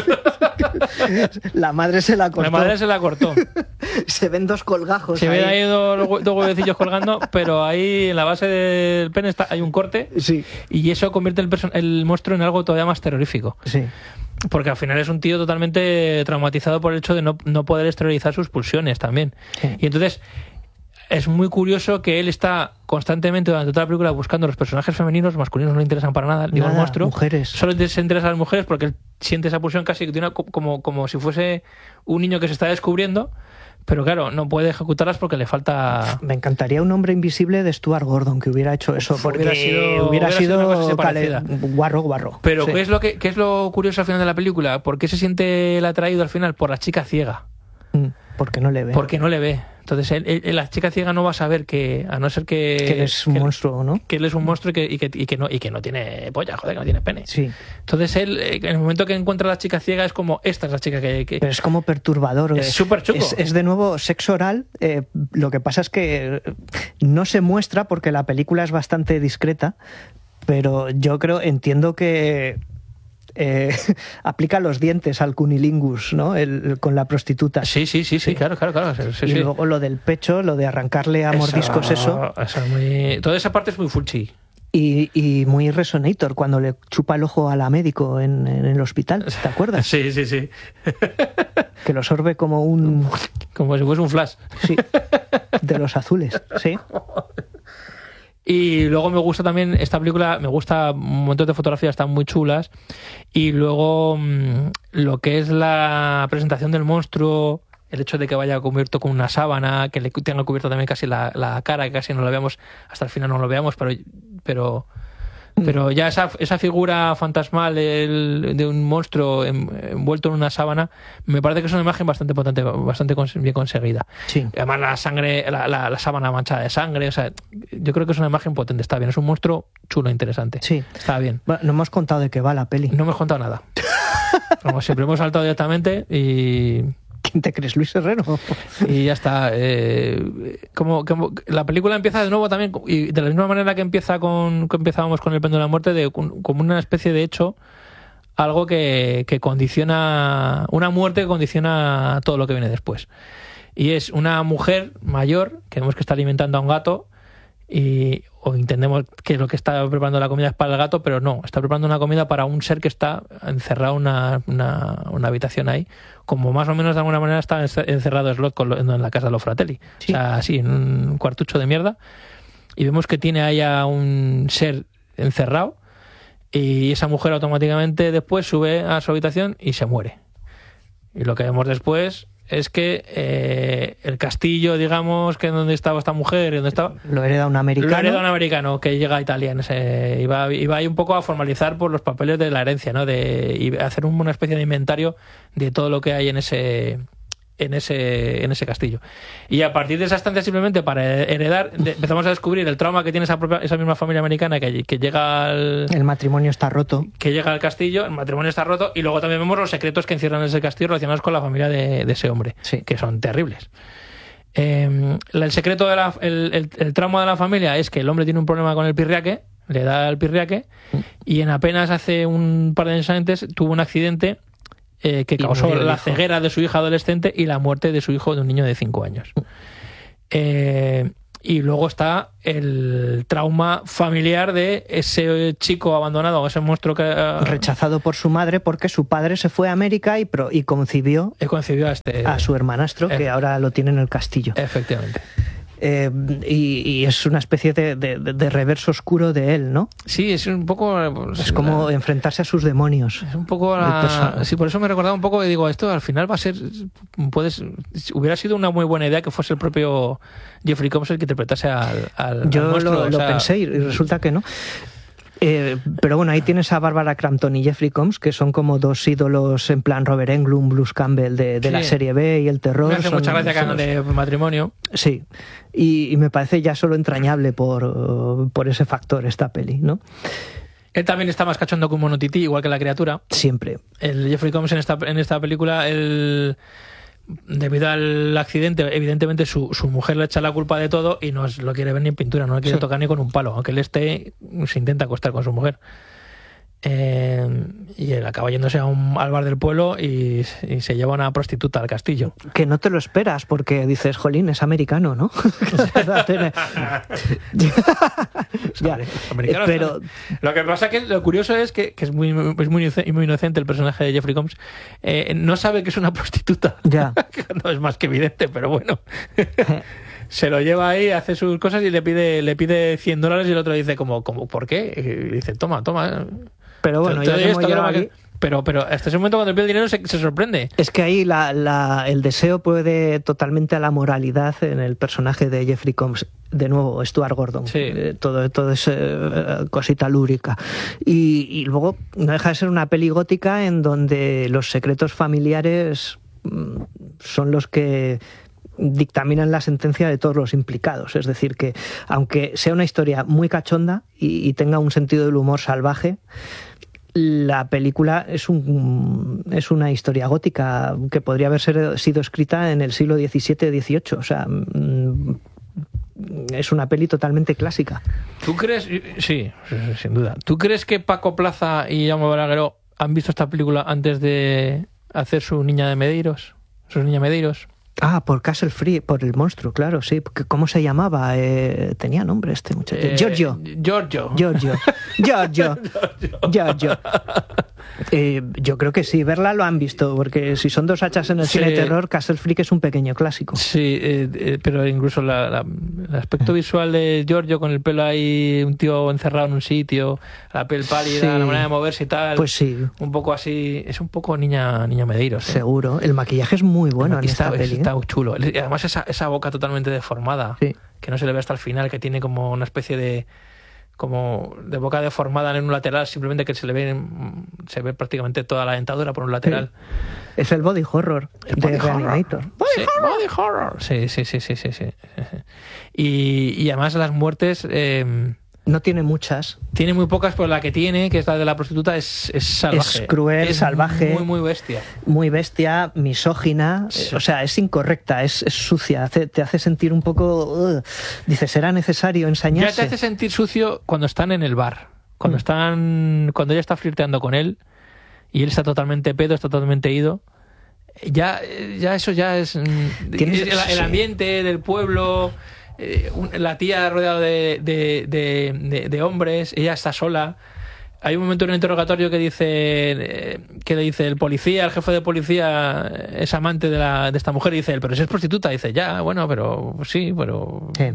La madre se la cortó. Se ven dos colgajos. Se ven ahí dos huevecillos colgando, pero ahí en la base del pene hay un corte. Sí. Y eso convierte el monstruo en algo todavía más terrorífico. Sí. Porque al final es un tío totalmente traumatizado por el hecho de no poder exteriorizar sus pulsiones también. Sí. Y entonces es muy curioso que él está constantemente durante toda la película buscando los personajes femeninos, masculinos no le interesan para nada, digo el monstruo. Mujeres. Solo se interesa a las mujeres porque él siente esa pulsión casi como si fuese un niño que se está descubriendo, pero claro, no puede ejecutarlas porque le falta... Me encantaría un hombre invisible de Stuart Gordon que hubiera hecho eso, porque hubiera sido guarro. Pero sí. ¿qué es lo curioso al final de la película? ¿Por qué se siente el atraído al final? Por la chica ciega. Porque no le ve. Porque no le ve. Entonces la chica ciega no va a saber que, a no ser que él es un monstruo, ¿no? Que él es un monstruo y que no tiene polla, joder, que no tiene pene. Sí. Entonces él, en el momento que encuentra a la chica ciega, es como, esta es la chica que... Pero es como perturbador. Es súper chulo. Es de nuevo sexo oral. Lo que pasa es que no se muestra porque la película es bastante discreta, pero entiendo que... aplica los dientes al cunilingus, ¿no? Con la prostituta. Sí, claro. Sí, y luego lo del pecho, lo de arrancarle a mordiscos, eso es muy... Toda esa parte es muy fulchi. Y muy Resonator, cuando le chupa el ojo a la médico en el hospital, ¿te acuerdas? Sí. Que lo sorbe como como si fuese un flash. Sí, de los azules, sí. Y luego me gusta también esta película, me gusta un montón de fotografías, están muy chulas. Y luego lo que es la presentación del monstruo, el hecho de que vaya cubierto con una sábana, que le tenga cubierto también casi la cara, que casi no lo veamos, hasta el final no lo veamos, pero ya esa figura fantasmal de un monstruo envuelto en una sábana, me parece que es una imagen bastante potente, bastante bien conseguida. Sí. Además la sangre, la sábana manchada de sangre, o sea, yo creo que es una imagen potente, está bien, es un monstruo chulo, interesante. Sí. Está bien. Bueno, no hemos contado de qué va la peli. No hemos contado nada. Como siempre hemos saltado directamente y... ¿Quién te crees, Luis Herrero? Y ya está. Como la película empieza de nuevo también, y de la misma manera que empezábamos con el péndulo de la muerte, como una especie de hecho, algo que condiciona, una muerte que condiciona todo lo que viene después. Y es una mujer mayor que vemos que está alimentando a un gato o entendemos que lo que está preparando la comida es para el gato, pero no, está preparando una comida para un ser que está encerrado en una habitación ahí, como más o menos de alguna manera está encerrado Slot en la casa de los Fratelli. Sí. O sea, así, en un cuartucho de mierda, y vemos que tiene ahí a un ser encerrado, y esa mujer automáticamente después sube a su habitación y se muere. Y lo que vemos después es que el castillo, digamos, que donde estaba esta mujer, donde estaba, lo hereda un americano. Lo hereda un americano que llega a Italia. Iba ahí un poco a formalizar por los papeles de la herencia, ¿no? Y hacer una especie de inventario de todo lo que hay en ese castillo. Y a partir de esa estancia, simplemente para heredar, empezamos a descubrir el trauma que tiene esa misma familia americana que llega el matrimonio está roto. Que llega al castillo, el matrimonio está roto, y luego también vemos los secretos que encierran ese castillo relacionados con la familia de ese hombre, sí, que son terribles. El secreto el trauma de la familia es que el hombre tiene un problema con el pirriaque, le da el pirriaque, y en apenas hace un par de años antes tuvo un accidente que causó la ceguera de su hija adolescente y la muerte de su hijo, de un niño de 5 años. Y luego está el trauma familiar de ese chico abandonado, ese monstruo que rechazado por su madre porque su padre se fue a América y concibió a su hermanastro, que ahora lo tiene en el castillo. Efectivamente. Y es una especie de reverso oscuro de él, ¿no? Sí, es un poco... Es como enfrentarse a sus demonios. Es un poco... Sí, por eso me recordaba un poco que digo, esto al final va a ser... Hubiera sido una muy buena idea que fuese el propio Jeffrey Combs el que interpretase al Yo monstruo, lo pensé y resulta que no. Pero bueno, ahí tienes a Barbara Crampton y Jeffrey Combs, que son como dos ídolos en plan Robert Englund, Bruce Campbell de la serie B y el terror. Me hace mucha gracia que hagan de matrimonio. Sí, y me parece ya solo entrañable por ese factor esta peli, ¿no? Él también está más cachondo que un monotití, igual que la criatura. Siempre. El Jeffrey Combs en esta película, debido al accidente, evidentemente su mujer le echa la culpa de todo y no lo quiere ver ni en pintura, no le quiere tocar ni con un palo, aunque él se intenta acostar con su mujer. Y él acaba yéndose al bar del pueblo y se lleva una prostituta al castillo. Que no te lo esperas porque dices, jolín, es americano, ¿no? Ya, pero lo que pasa que lo curioso es que es muy inocente el personaje de Jeffrey Combs. No sabe que es una prostituta. Ya. No es más que evidente, pero bueno. Se lo lleva ahí, hace sus cosas y le pide $100 y el otro dice como ¿por qué? Y dice, toma. Pero bueno, pero hasta ese momento cuando pide el dinero se sorprende. Es que ahí el deseo puede totalmente a la moralidad en el personaje de Jeffrey Combs. De nuevo, Stuart Gordon. Sí. Todo es cosita lúrica. Y luego no deja de ser una peli gótica en donde los secretos familiares son los que dictaminan la sentencia de todos los implicados. Es decir, que aunque sea una historia muy cachonda y tenga un sentido del humor salvaje, la película es una historia gótica que podría haber sido escrita en el siglo XVII-XVIII. O sea, es una peli totalmente clásica. ¿Tú crees? Sí, sin duda. ¿Tú crees que Paco Plaza y Jaume Balagueró han visto esta película antes de hacer su Niña de Medeiros? ¿Sus Niña Medeiros? Ah, por Castle Free, por el monstruo, claro, sí. ¿Cómo se llamaba? Tenía nombre este muchacho. Giorgio. Yo creo que sí, verla lo han visto, porque si son dos hachas en el cine de terror, Castle Freak es un pequeño clásico. Sí, pero incluso el aspecto visual de Giorgio con el pelo ahí, un tío encerrado en un sitio, la piel pálida, la manera de moverse y tal. Pues sí. Un poco así, es un poco niña Medeiros. Seguro. El maquillaje es muy bueno en esta peli. Está chulo. Además esa boca totalmente deformada, que no se le ve hasta el final, que tiene como una especie de boca deformada en un lateral, simplemente que se ve prácticamente toda la dentadura por un lateral. Sí. Es el body horror de Reanimator. Body horror. Sí. Y además las muertes... no tiene muchas. Tiene muy pocas, pero la que tiene, que es la de la prostituta, es salvaje. Es cruel, salvaje. Muy bestia. Muy bestia, misógina. Sí. O sea, es incorrecta, es sucia. Te hace sentir un poco... Dices, ¿será necesario ensañarse? Ya te hace sentir sucio cuando están en el bar. Cuando ella está flirteando con él y él está totalmente pedo, está totalmente ido. Ya eso ya es... El ambiente del pueblo... la tía rodeada de hombres, ella está sola. Hay un momento en un interrogatorio que le dice el policía, el jefe de policía es amante de esta mujer, y dice él, pero si es prostituta, dice, ya, bueno, pero sí, pero... Sí.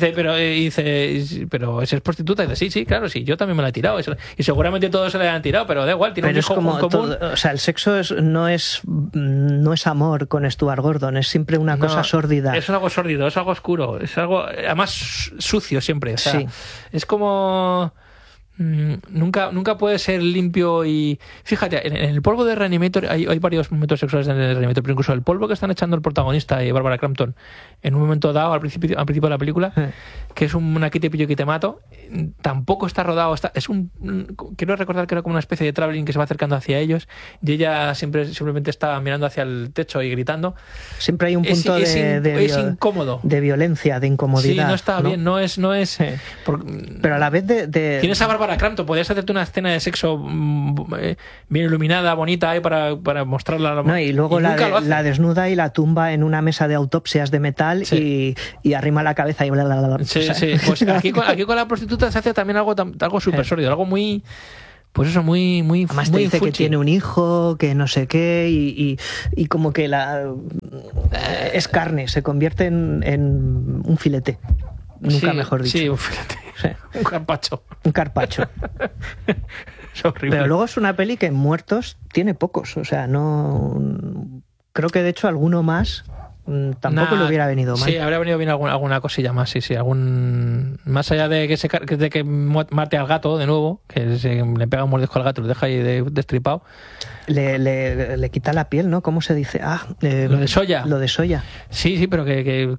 Pero si es prostituta, dice, sí, claro, sí, yo también me la he tirado, y seguramente todos se la han tirado, pero da igual, tiene un hijo común. O sea, el sexo no es amor con Stuart Gordon, es siempre una cosa sórdida. Es algo sórdido, es algo oscuro, es algo, además, sucio siempre, o sea, es como... Nunca puede ser limpio y... Fíjate, en el polvo de Reanimator hay varios momentos sexuales en el Reanimator, pero incluso el polvo que están echando el protagonista y Barbara Crampton en un momento dado al principio de la película, que es un aquí te pillo que te mato, tampoco está rodado. Quiero recordar que era como una especie de traveling que se va acercando hacia ellos y ella simplemente está mirando hacia el techo y gritando. Siempre hay un punto es incómodo. De violencia, de incomodidad. Sí, no está bien, no es pero a la vez tienes a Barbara Crampton, podrías hacerte una escena de sexo bien iluminada, bonita ahí para mostrarla. No, y luego la desnuda y la tumba en una mesa de autopsias de metal y arrima la cabeza y bla, bla, bla. Sí, sí. Pues aquí con la prostituta se hace también algo súper sórdido, algo muy... Pues eso, muy además muy te dice fuchi. Que tiene un hijo, que no sé qué, y como que es carne, se convierte en un filete. Nunca mejor dicho. Sí, un filete. Sí. Un carpacho. Un carpacho. Es horrible. Pero luego es una peli que en muertos tiene pocos. O sea, no... Creo que de hecho alguno más tampoco le hubiera venido mal. Sí, habría venido bien alguna cosilla más, sí. Más allá de que mate al gato de nuevo, que le pega un mordisco al gato y lo deja ahí destripado. Le quita la piel, ¿no? ¿Cómo se dice? Lo de soya. Lo de soya. Sí, pero que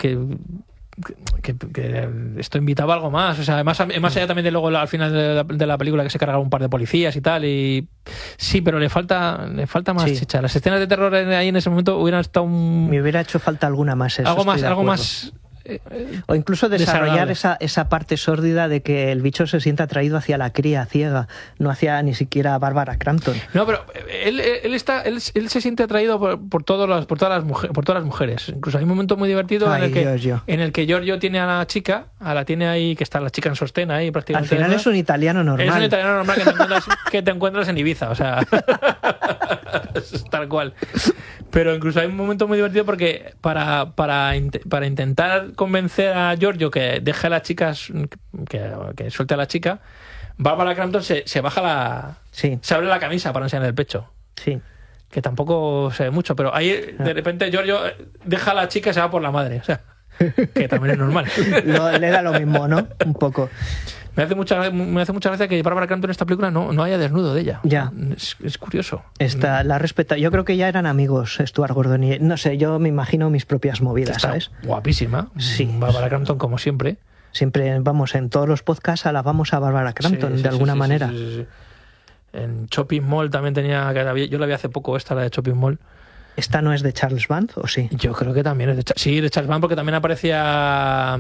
esto invitaba algo más, o sea, más allá también de luego al final de la película que se carga un par de policías y tal, y sí, pero le falta más chicha. Las escenas de terror ahí en ese momento hubieran estado me hubiera hecho falta alguna más, algo más o incluso desarrollar esa parte sórdida de que el bicho se sienta atraído hacia la cría ciega, no hacia ni siquiera Barbara Crampton. No, pero él se siente atraído por todas las mujeres. Incluso hay un momento muy divertido en el que Giorgio tiene a la chica, tiene ahí, que está la chica en sostén ahí prácticamente. Al final es un italiano normal. Es un italiano normal que te encuentras en Ibiza, o sea, tal cual. Pero incluso hay un momento muy divertido porque para intentar convencer a Giorgio que deje a las chicas, que suelte a la chica, Barbara Crampton se baja se abre la camisa para enseñar el pecho. Sí. Que tampoco se ve mucho, pero ahí de repente Giorgio deja a la chica y se va por la madre. O sea, que también es normal. Le da lo mismo, ¿no? Un poco. Me hace mucha gracia que Barbara Crampton en esta película no haya desnudo de ella. Ya. Es curioso. La respeta. Yo creo que ya eran amigos, Stuart Gordon y... No sé, yo me imagino mis propias movidas, ¿sabes? Guapísima. Sí. Barbara Crampton, como siempre. Siempre, vamos, en todos los podcasts alabamos a Barbara Crampton, de alguna manera. Sí. En Shopping Mall también yo la vi hace poco, la de Shopping Mall. ¿Esta no es de Charles Band o sí? Yo creo que también es de Charles Band, porque también aparecía...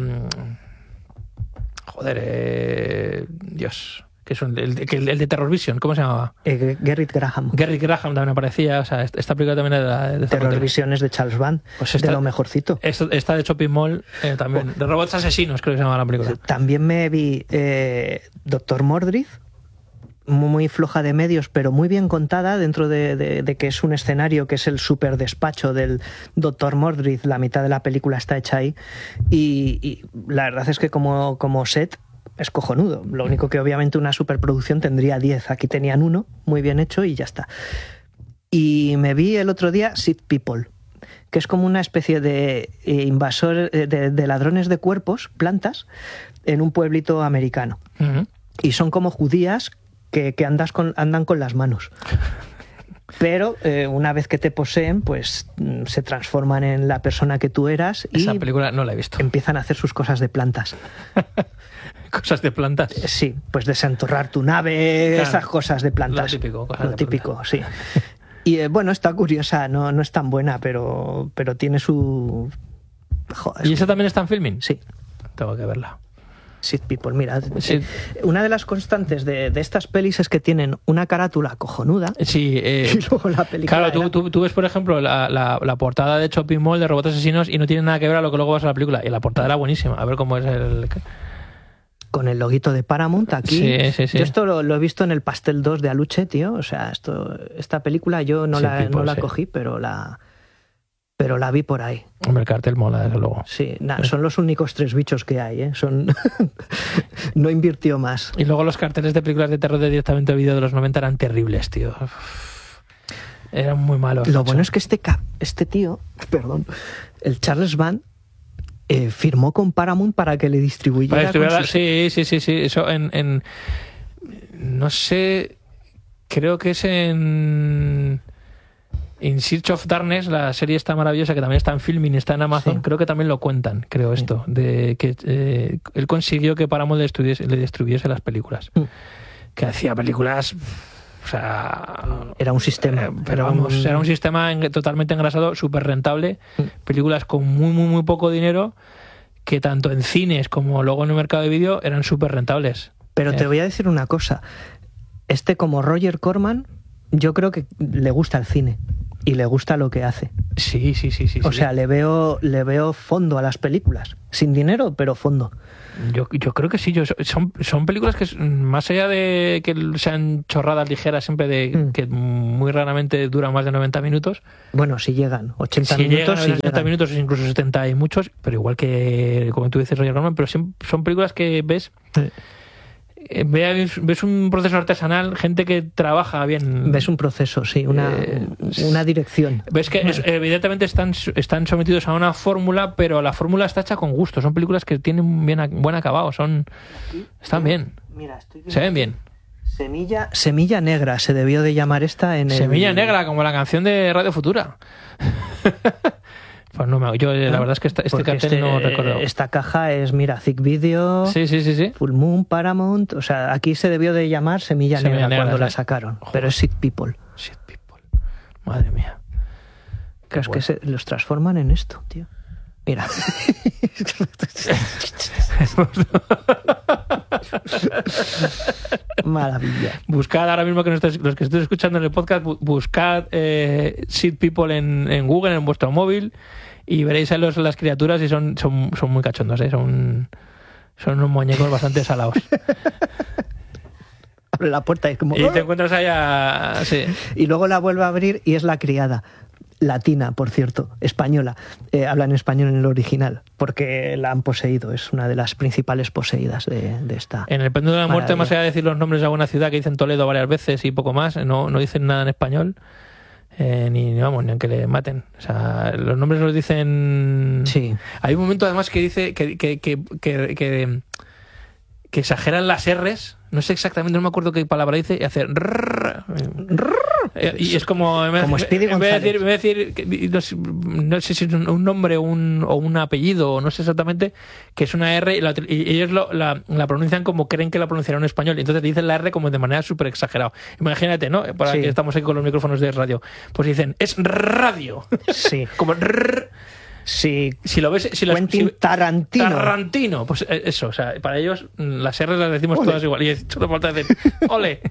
Dios, que es el de Terror Vision, ¿cómo se llamaba? Gerrit Graham. Gerrit Graham también aparecía, o sea, esta película también era de Terror Vision es de Charles Band, pues de lo mejorcito. Esta de Shopping Mall también, de robots asesinos, creo que se llama la película. También me vi Doctor Mordrid, muy floja de medios, pero muy bien contada dentro de que es un escenario que es el super despacho del Dr. Mordrid. La mitad de la película está hecha ahí y la verdad es que como set es cojonudo. Lo único que obviamente una superproducción tendría 10. Aquí tenían 1, muy bien hecho y ya está. Y me vi el otro día Sick People, que es como una especie de invasor de ladrones de cuerpos, plantas, en un pueblito americano. Uh-huh. Y son como judías que andan con las manos. Pero una vez que te poseen, pues se transforman en la persona que tú eras y esa película no la he visto. Empiezan a hacer sus cosas de plantas. ¿Cosas de plantas? Sí, pues desenterrar tu nave, claro, esas cosas de plantas. Lo típico, sí. Y bueno, está curiosa, no es tan buena, pero tiene su... Joder, ¿Y esa también está en Filmin? Sí. Tengo que verla. Sick People, mira, sí. Una de las constantes de estas pelis es que tienen una carátula cojonuda. Sí, y luego la película. Claro, tú ves, por ejemplo, la portada de Shopping Mall de Robots Asesinos y no tiene nada que ver a lo que luego vas a la película. Y la portada era buenísima. A ver cómo es con el loguito de Paramount aquí. Sí. Yo esto lo he visto en el Pastel 2 de Aluche, tío. O sea, esta película yo no la cogí, pero la vi por ahí. Hombre, el cartel mola, desde luego. Sí, son los únicos 3 bichos que hay, ¿eh? No invirtió más. Y luego los carteles de películas de terror de directamente vídeo de los 90 eran terribles, tío. Eran muy malos. Lo bueno es que este tío, perdón, el Charles Band, firmó con Paramount para que le distribuyera. Sí. Eso No sé, creo que es In Search of Darkness, la serie esta maravillosa que también está en Filmin, está en Amazon, sí. Creo que también lo cuentan, creo esto, de que él consiguió que Paramount le distribuyese las películas. Que hacía películas... O sea, era un sistema. Pero vamos, era un sistema totalmente engrasado, súper rentable. Películas con muy, muy, muy poco dinero que tanto en cines como luego en el mercado de vídeo eran súper rentables. Pero te voy a decir una cosa. Como Roger Corman, yo creo que le gusta el cine y le gusta lo que hace. Sí. O sea, le veo fondo a las películas. Sin dinero, pero fondo. Yo creo que sí. Son películas que, más allá de que sean chorradas ligeras, siempre que muy raramente duran más de 90 minutos. Bueno, si llegan 80 minutos. Si 80 minutos, incluso 70 y muchos, pero igual que, como tú dices, Roger Corman, pero son películas que ves... Ves un proceso artesanal, gente que trabaja bien. Ves un proceso, sí, una dirección. Ves que evidentemente están sometidos a una fórmula, pero la fórmula está hecha con gusto. Son películas que tienen buen acabado, están bien. Mira, se ven bien. Semilla Negra se debió de llamar esta en Semilla Negra, como la canción de Radio Futura. Pues no, yo la verdad es que este cartel no recuerdo. Esta caja es, mira, Zick Video, sí. Full Moon, Paramount. O sea, aquí se debió de llamar Semilla Negra cuando la sacaron. Joder. Pero es Seed People. Seed People. Madre mía. Claro, es que los transforman en esto, tío. Mira. Maravilla. Buscad ahora mismo los que estéis escuchando en el podcast, buscad Seed People en Google, en vuestro móvil, y veréis a las criaturas y son muy cachondos, son unos muñecos bastante salados. Abre la puerta y es como... Y te encuentras allá... Sí. Y luego la vuelve a abrir y es la criada. Latina, por cierto, española. Habla en español en el original, porque la han poseído. Es una de las principales poseídas de esta. En el péndulo de la muerte, más allá de decir los nombres de alguna ciudad que dicen Toledo varias veces y poco más, no dicen nada en español, ni aunque le maten. O sea, los nombres los dicen... Sí. Hay un momento además que dice que exageran las R's. No sé exactamente, no me acuerdo qué palabra dice, y hace... Y es como Speedy González. En vez de decir no sé si es un nombre o un apellido, o no sé exactamente, que es una R, y ellos la pronuncian como creen que la pronunciarán en español, y entonces dicen la R como de manera súper exagerada. Imagínate, ¿no? Para que estamos aquí con los micrófonos de radio. Pues dicen, es radio. Sí. Como Sí, si lo ves, Quentin Tarantino, pues eso, o sea, para ellos las R's las decimos todas igual, y solo falta decir ole.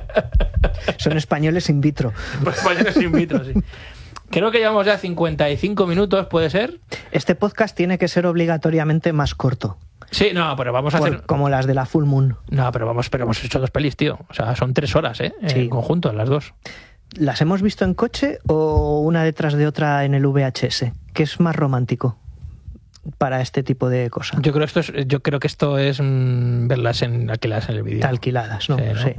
Son españoles in vitro. Españoles in vitro, sí. Creo que llevamos ya 55 minutos, ¿puede ser? Este podcast tiene que ser obligatoriamente más corto. Sí, no, pero vamos a hacer... Como las de la Full Moon. No, pero hemos hecho 2 pelis, tío. O sea, son 3 horas, Sí. En conjunto, las 2. ¿Las hemos visto en coche o una detrás de otra en el VHS? ¿Qué es más romántico para este tipo de cosas? Yo creo que esto es verlas alquiladas en el vídeo. Alquiladas, ¿no? Sí.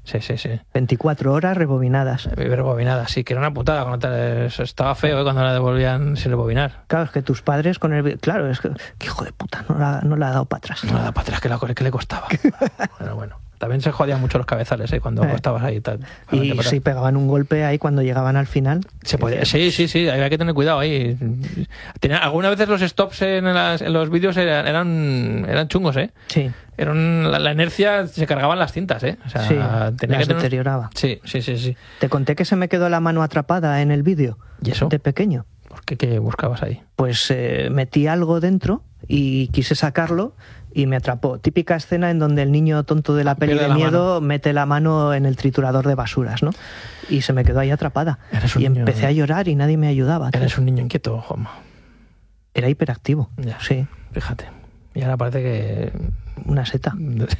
24 horas rebobinadas. Rebobinadas, sí, que era una putada. Estaba feo cuando la devolvían sin rebobinar. Claro, es que tus padres con el... Claro, es que hijo de puta, no la ha dado para atrás. No la ha dado para atrás, que le costaba. Pero bueno. También se jodían mucho los cabezales, cuando estabas ahí. Y si pegaban un golpe ahí cuando llegaban al final. Se podía, sí, había que tener cuidado ahí. Algunas veces los stops en los vídeos eran chungos, ¿eh? Sí. La inercia, se cargaban las cintas, ¿eh? O sea, sí, tenía las que deterioraba. Sí. Te conté que se me quedó la mano atrapada en el vídeo. ¿Y eso? De pequeño. ¿Por qué? ¿Qué buscabas ahí? Pues metí algo dentro y quise sacarlo y me atrapó. Típica escena en donde el niño tonto de la peli de miedo mete la mano en el triturador de basuras, ¿no? Y se me quedó ahí atrapada. Y empecé a llorar y nadie me ayudaba. Eres un niño inquieto, Juanma. Era hiperactivo. Ya, sí. Fíjate. Y ahora parece que... Una seta.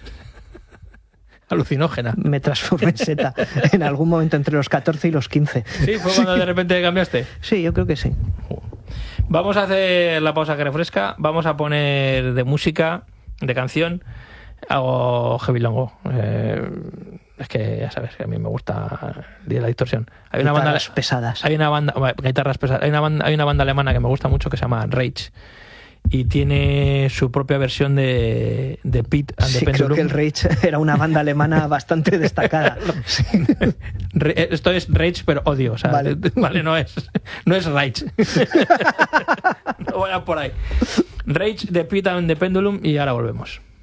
Alucinógena. Me transformé en seta en algún momento entre los 14 y los 15. ¿Sí? ¿Fue cuando de repente cambiaste? Sí, yo creo que sí. Vamos a hacer la pausa que refresca. Vamos a poner de música, de canción, algo heavy longo. Es que ya sabes que a mí me gusta el día de la distorsión. Hay una guitarras pesadas. Hay una banda, guitarras pesadas. Hay una banda alemana que me gusta mucho que se llama Rage. y tiene su propia versión de Pete and the Pendulum. Creo que el Rage era una banda alemana bastante destacada. Esto es Rage, pero odio. O sea, vale, no es Rage. No vayan por ahí. Rage de Pete and the Pendulum y ahora volvemos.